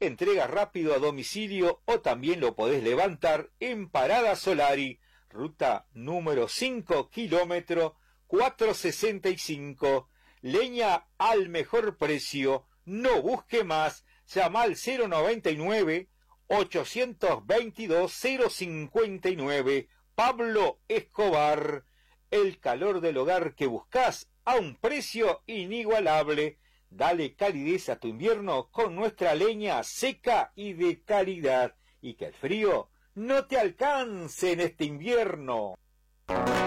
entrega rápido a domicilio o también lo podés levantar en Parada Solari, ruta número 5, kilómetro 465. Leña al mejor precio, no busque más, llama al 099-822-059. Pablo Escobar, el calor del hogar que buscas a un precio inigualable. Dale calidez a tu invierno con nuestra leña seca y de calidad, y que el frío no te alcance en este invierno.